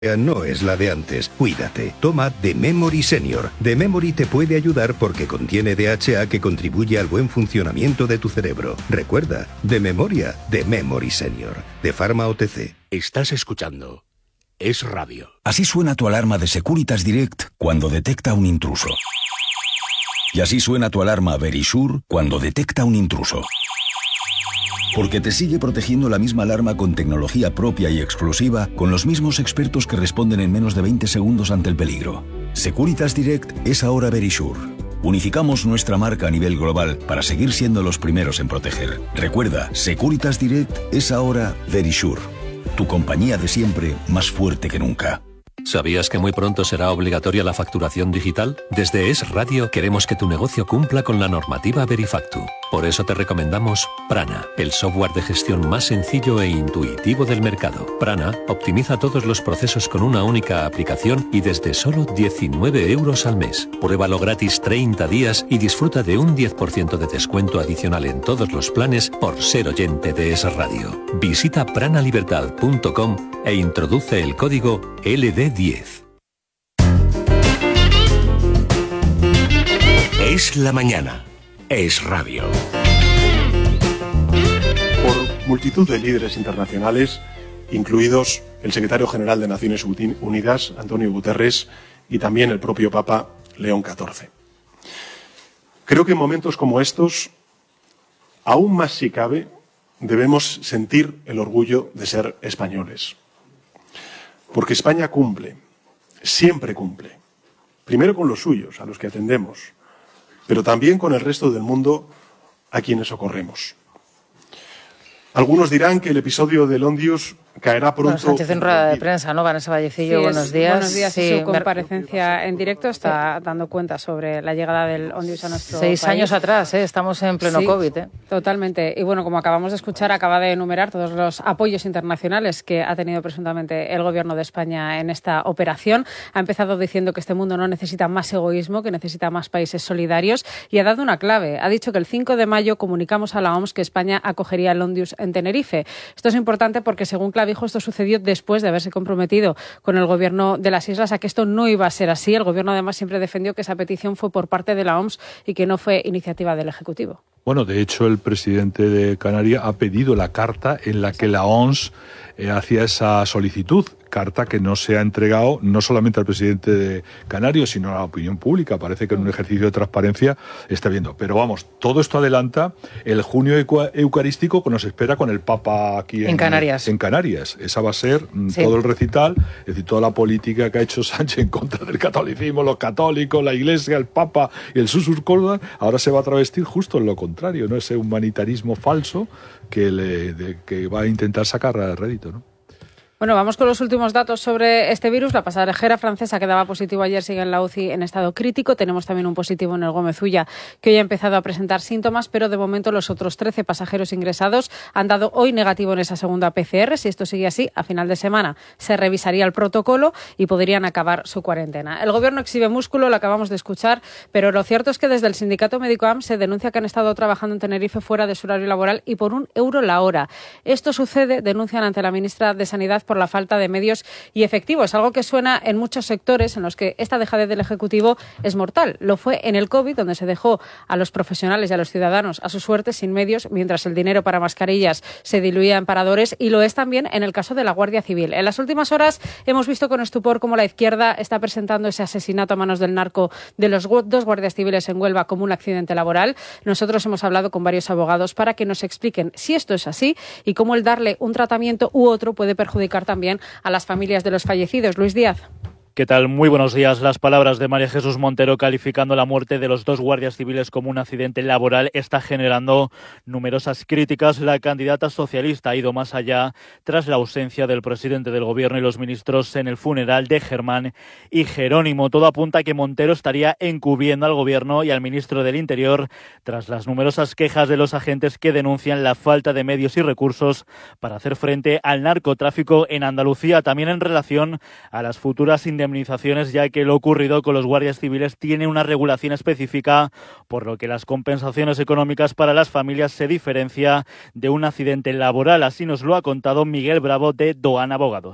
No es la de antes. Cuídate. Toma The Memory Senior. The Memory te puede ayudar porque contiene DHA que contribuye al buen funcionamiento de tu cerebro. Recuerda, de memoria, The Memory Senior. De Pharma OTC. Estás escuchando Es Radio. Así suena tu alarma de Securitas Direct cuando detecta un intruso. Y así suena tu alarma Verisure cuando detecta un intruso. Porque te sigue protegiendo la misma alarma con tecnología propia y exclusiva, con los mismos expertos que responden en menos de 20 segundos ante el peligro. Securitas Direct es ahora Verisure. Unificamos nuestra marca a nivel global para seguir siendo los primeros en proteger. Recuerda, Securitas Direct es ahora Verisure. Tu compañía de siempre, más fuerte que nunca. ¿Sabías que muy pronto será obligatoria la facturación digital? Desde Es Radio queremos que tu negocio cumpla con la normativa Verifactu. Por eso te recomendamos Prana, el software de gestión más sencillo e intuitivo del mercado. Prana optimiza todos los procesos con una única aplicación y desde solo 19 euros al mes. Pruébalo gratis 30 días y disfruta de un 10% de descuento adicional en todos los planes por ser oyente de Es Radio. Visita pranalibertad.com e introduce el código LD10. Es la mañana. Es Radio. Por multitud de líderes internacionales, incluidos el secretario general de Naciones Unidas, Antonio Guterres, y también el propio Papa León XIV. Creo que en momentos como estos, aún más si cabe, debemos sentir el orgullo de ser españoles. Porque España cumple, siempre cumple. Primero con los suyos, a los que atendemos, pero también con el resto del mundo a quienes socorremos. Algunos dirán que el episodio de Ondius caerá pronto. Bueno, Sánchez en rueda de prensa, ¿no? Vanessa Vallecillo, Sí, buenos días. Buenos días. Sí, su comparecencia en directo está dando cuenta sobre la llegada del Ondius a nuestro país. 6 años atrás, estamos en pleno COVID. Totalmente. Y bueno, como acabamos de escuchar, acaba de enumerar todos los apoyos internacionales que ha tenido presuntamente el Gobierno de España en esta operación. Ha empezado diciendo que este mundo no necesita más egoísmo, que necesita más países solidarios, y ha dado una clave. Ha dicho que el 5 de mayo comunicamos a la OMS que España acogería el Ondius en Tenerife. Esto es importante porque, según Clavijo, esto sucedió después de haberse comprometido con el Gobierno de las islas a que esto no iba a ser así. El Gobierno, además, siempre defendió que esa petición fue por parte de la OMS y que no fue iniciativa del Ejecutivo. Bueno, de hecho, el presidente de Canarias ha pedido la carta en la que la OMS hacía esa solicitud, carta que no se ha entregado no solamente al presidente de Canarias, sino a la opinión pública. Parece que en un ejercicio de transparencia está viendo. Pero vamos, todo esto adelanta el junio eucarístico que nos espera con el Papa aquí en Canarias. En Canarias. Esa va a ser todo el recital, es decir, toda la política que ha hecho Sánchez en contra del catolicismo, los católicos, la Iglesia, el Papa y el Susurcorda, ahora se va a travestir justo en lo contrario, ¿no? Ese humanitarismo falso que va a intentar sacar a rédito, ¿no? Bueno, vamos con los últimos datos sobre este virus. La pasajera francesa que daba positivo ayer sigue en la UCI en estado crítico. Tenemos también un positivo en el Gómez Ulla que hoy ha empezado a presentar síntomas, pero de momento los otros 13 pasajeros ingresados han dado hoy negativo en esa segunda PCR. Si esto sigue así, a final de semana se revisaría el protocolo y podrían acabar su cuarentena. El Gobierno exhibe músculo, lo acabamos de escuchar, pero lo cierto es que desde el sindicato médico AM se denuncia que han estado trabajando en Tenerife fuera de su horario laboral y por €1 la hora. Esto sucede, denuncian ante la ministra de Sanidad, por la falta de medios y efectivos, algo que suena en muchos sectores en los que esta dejadez del Ejecutivo es mortal. Lo fue en el COVID, donde se dejó a los profesionales y a los ciudadanos a su suerte sin medios, mientras el dinero para mascarillas se diluía en paradores, y lo es también en el caso de la Guardia Civil. En las últimas horas hemos visto con estupor cómo la izquierda está presentando ese asesinato a manos del narco de los 2 guardias civiles en Huelva como un accidente laboral. Nosotros hemos hablado con varios abogados para que nos expliquen si esto es así y cómo el darle un tratamiento u otro puede perjudicar también a las familias de los fallecidos. Luis Díaz. ¿Qué tal? Muy buenos días. Las palabras de María Jesús Montero calificando la muerte de los 2 guardias civiles como un accidente laboral está generando numerosas críticas. La candidata socialista ha ido más allá tras la ausencia del presidente del Gobierno y los ministros en el funeral de Germán y Jerónimo. Todo apunta a que Montero estaría encubriendo al Gobierno y al ministro del Interior tras las numerosas quejas de los agentes que denuncian la falta de medios y recursos para hacer frente al narcotráfico en Andalucía. También en relación a las futuras indemnizaciones, ya que lo ocurrido con los guardias civiles tiene una regulación específica, por lo que las compensaciones económicas para las familias se diferencia de un accidente laboral. Así nos lo ha contado Miguel Bravo de Doan Abogados.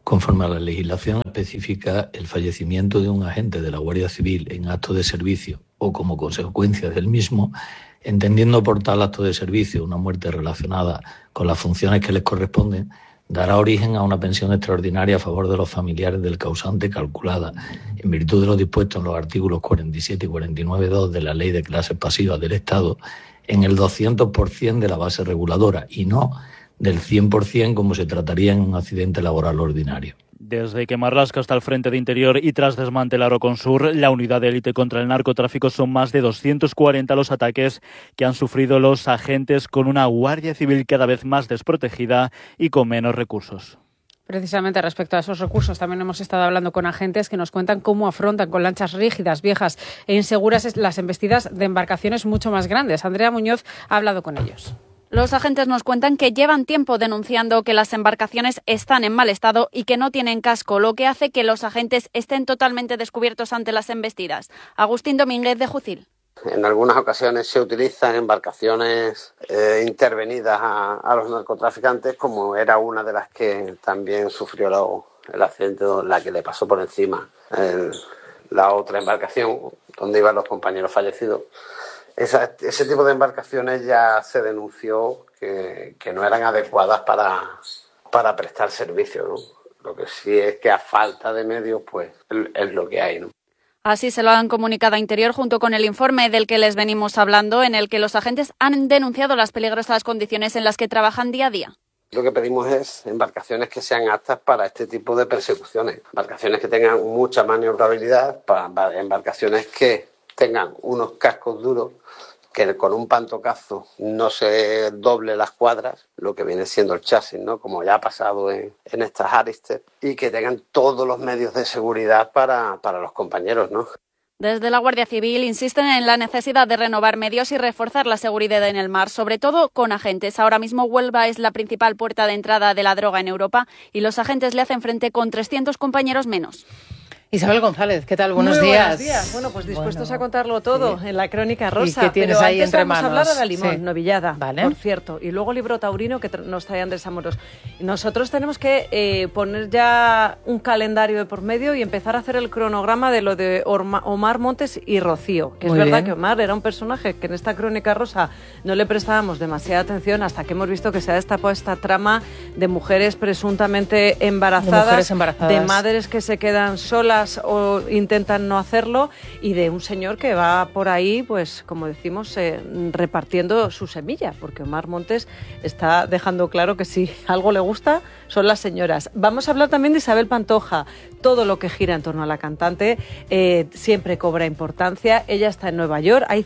Conforme a la legislación específica, el fallecimiento de un agente de la Guardia Civil en acto de servicio o como consecuencia del mismo, entendiendo por tal acto de servicio una muerte relacionada con las funciones que les corresponden, dará origen a una pensión extraordinaria a favor de los familiares del causante calculada en virtud de lo dispuesto en los artículos 47 y 49.2 de la Ley de Clases Pasivas del Estado en el 200% de la base reguladora y no del 100% como se trataría en un accidente laboral ordinario. Desde Quemarlasca hasta el Frente de Interior y tras desmantelar Oconsur, la unidad de élite contra el narcotráfico, son más de 240 los ataques que han sufrido los agentes, con una Guardia Civil cada vez más desprotegida y con menos recursos. Precisamente respecto a esos recursos, también hemos estado hablando con agentes que nos cuentan cómo afrontan con lanchas rígidas, viejas e inseguras las embestidas de embarcaciones mucho más grandes. Andrea Muñoz ha hablado con ellos. Los agentes nos cuentan que llevan tiempo denunciando que las embarcaciones están en mal estado y que no tienen casco, lo que hace que los agentes estén totalmente descubiertos ante las embestidas. Agustín Domínguez, de Jucil. En algunas ocasiones se utilizan embarcaciones intervenidas a los narcotraficantes, como era una de las que también sufrió el accidente, la que le pasó por encima la otra embarcación donde iban los compañeros fallecidos. Ese tipo de embarcaciones ya se denunció que no eran adecuadas para prestar servicio, ¿no? Lo que sí es que a falta de medios, pues es lo que hay, ¿no? Así se lo han comunicado a Interior junto con el informe del que les venimos hablando, en el que los agentes han denunciado las peligrosas condiciones en las que trabajan día a día. Lo que pedimos es embarcaciones que sean aptas para este tipo de persecuciones, embarcaciones que tengan mucha maniobrabilidad, embarcaciones que tengan unos cascos duros, que con un pantocazo no se doble las cuadras, lo que viene siendo el chasis, ¿no? Como ya ha pasado en estas Arister, y que tengan todos los medios de seguridad para los compañeros, ¿no? Desde la Guardia Civil insisten en la necesidad de renovar medios y reforzar la seguridad en el mar, sobre todo con agentes. Ahora mismo Huelva es la principal puerta de entrada de la droga en Europa y los agentes le hacen frente con 300 compañeros menos. Isabel González, ¿qué tal? Buenos Muy días. Buenos días. Bueno, pues dispuestos a contarlo todo en la Crónica Rosa. ¿Y qué tienes pero ahí antes entre vamos manos? a hablar de la Limón, novillada, vale. por cierto. Y luego libro taurino que nos trae Andrés Amoros. Nosotros tenemos que poner ya un calendario de por medio y empezar a hacer el cronograma de lo de Omar Montes y Rocío. Que Muy es verdad bien. que Omar era un personaje que en esta Crónica Rosa no le prestábamos demasiada atención hasta que hemos visto que se ha destapado esta trama de mujeres presuntamente embarazadas, de madres que se quedan solas o intentan no hacerlo, y de un señor que va por ahí, pues como decimos, repartiendo su semilla, porque Omar Montes está dejando claro que si algo le gusta son las señoras. Vamos a hablar también de Isabel Pantoja. Todo lo que gira en torno a la cantante siempre cobra importancia. Ella está en Nueva York, hay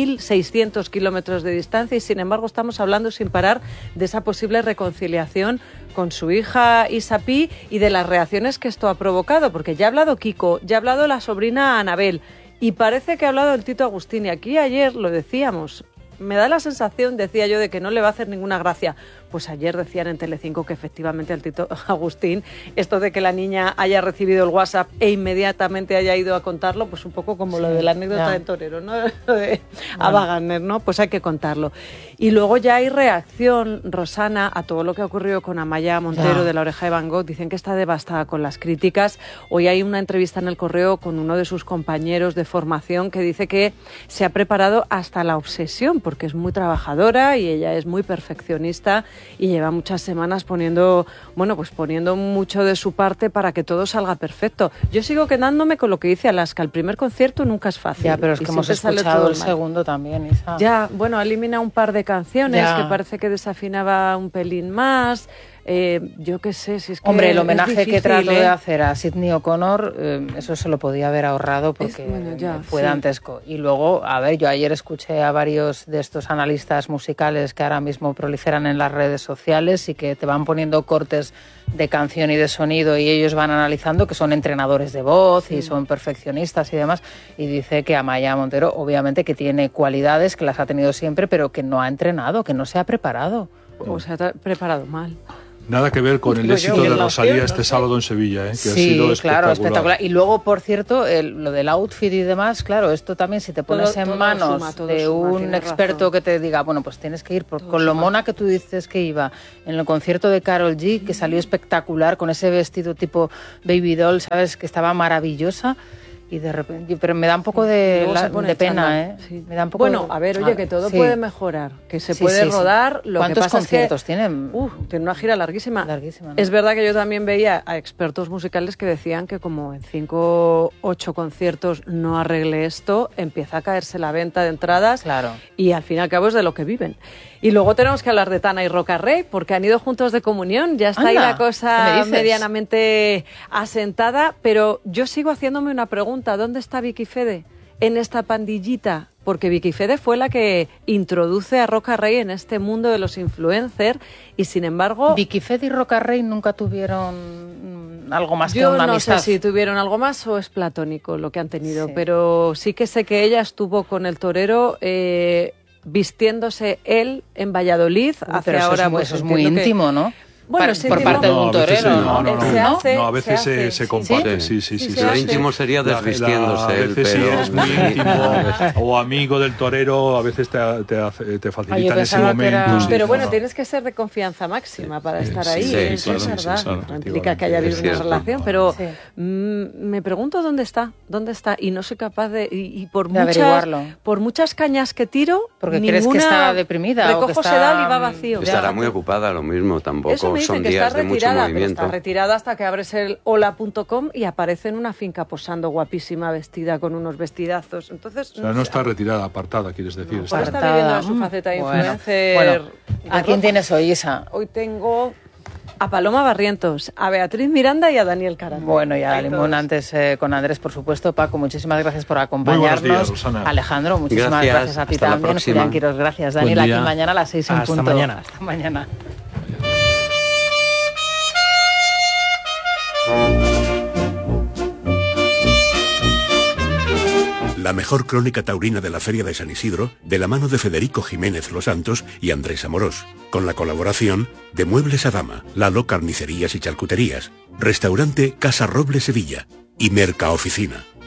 5.600 kilómetros de distancia y sin embargo estamos hablando sin parar de esa posible reconciliación con su hija Isapi y de las reacciones que esto ha provocado, porque ya ha hablado Kiko, ya ha hablado la sobrina Anabel y parece que ha hablado el Tito Agustín, y aquí ayer lo decíamos, me da la sensación, decía yo, de que no le va a hacer ninguna gracia. Pues ayer decían en Telecinco que efectivamente al Tito Agustín, esto de que la niña haya recibido el WhatsApp e inmediatamente haya ido a contarlo, pues un poco como lo de la anécdota de Torero, ¿no? Lo de Ava Gardner, ¿no? Pues hay que contarlo. Y luego ya hay reacción, Rosana, a todo lo que ha ocurrido con Amaya Montero de La Oreja de Van Gogh. Dicen que está devastada con las críticas. Hoy hay una entrevista en El Correo con uno de sus compañeros de formación que dice que se ha preparado hasta la obsesión, porque es muy trabajadora y ella es muy perfeccionista y lleva muchas semanas poniendo mucho de su parte para que todo salga perfecto. Yo sigo quedándome con lo que dice Alaska, el primer concierto nunca es fácil. Ya, pero es que hemos escuchado el segundo también, Isa. Ya, bueno, elimina un par de canciones que parece que desafinaba un pelín más. Yo qué sé, si es que hombre, el homenaje difícil, que trató de hacer a Sidney O'Connor, eso se lo podía haber ahorrado porque fue dantesco. Y luego, a ver, yo ayer escuché a varios de estos analistas musicales que ahora mismo proliferan en las redes sociales y que te van poniendo cortes de canción y de sonido y ellos van analizando, que son entrenadores de voz y son perfeccionistas y demás, y dice que Amaya Montero obviamente que tiene cualidades, que las ha tenido siempre, pero que no ha entrenado, que no se ha preparado. O se ha preparado mal. Nada que ver con el éxito de Rosalía este sábado en Sevilla, que sí, ha sido espectacular. Claro, espectacular. Y luego, por cierto, lo del outfit y demás, claro, esto también si te pones en manos de un experto que te diga, bueno, pues tienes que ir con lo mona que tú dices que iba en el concierto de Karol G, que salió espectacular con ese vestido tipo baby doll, ¿sabes? Que estaba maravillosa. Y de repente, pero me da un poco de pena, Sí. Me da un poco a ver, oye, que todo puede mejorar, que se puede rodar. Lo ¿Cuántos que pasa conciertos es que, tienen? Tiene una gira larguísima. ¿no? Es verdad que yo también veía a expertos musicales que decían que como en 5 o 8 conciertos no arregle esto, empieza a caerse la venta de entradas. Claro. Y al fin y al cabo es de lo que viven. Y luego tenemos que hablar de Tana y Roca Rey, porque han ido juntos de comunión. Ya está ahí la cosa medianamente asentada, pero yo sigo haciéndome una pregunta. ¿Dónde está Vicky Fede en esta pandillita? Porque Vicky Fede fue la que introduce a Roca Rey en este mundo de los influencers y, sin embargo... Vicky Fede y Roca Rey nunca tuvieron algo más que una amistad. Yo no sé si tuvieron algo más o es platónico lo que han tenido, pero sí que sé que ella estuvo con el torero... vistiéndose él en Valladolid hace ahora... Eso es muy íntimo, ¿no? Bueno, por parte de un torero, ¿no? A veces se comparte, sí. Lo íntimo sería desvistiéndose él, pero... es muy íntimo, o amigo del torero, a veces te facilitan ese momento. Pero bueno, tienes que ser de confianza máxima para estar ahí, eso es verdad. No implica que haya habido una relación, pero me pregunto dónde está, y no soy capaz de... Y por muchas cañas que tiro, porque crees que está deprimida. Recojo sedal y va vacío. Estará muy ocupada, lo mismo, tampoco. Son días de mucho movimiento. Está retirada hasta que abres el hola.com y aparece en una finca posando guapísima, vestida con unos vestidazos. Entonces, o sea, no está retirada, apartada, quieres decir. Pues está viviendo su faceta de influencer. Bueno, ¿a quién tienes hoy, Isa? Hoy tengo a Paloma Barrientos, a Beatriz Miranda y a Daniel Caranzo. Bueno, y a Limón antes con Andrés, por supuesto. Paco, muchísimas gracias por acompañarnos. Muy buenos días, Rosana. Alejandro, muchísimas gracias a ti también. Julián Quiros, gracias. Daniel, aquí mañana a las 6 en punto. Hasta mañana. La mejor crónica taurina de la Feria de San Isidro, de la mano de Federico Jiménez Los Santos y Andrés Amorós, con la colaboración de Muebles Adama, Lalo Carnicerías y Charcuterías, Restaurante Casa Roble Sevilla y Merca Oficina.